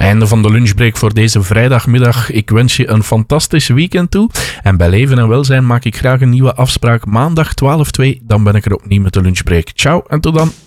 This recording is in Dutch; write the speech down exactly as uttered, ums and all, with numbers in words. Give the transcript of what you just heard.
Einde van de lunchbreak voor deze vrijdagmiddag. Ik wens je een fantastisch weekend toe. En bij Leven en Welzijn maak ik graag een nieuwe afspraak maandag twaalf twee. Dan ben ik er opnieuw met de lunchbreak. Ciao en tot dan.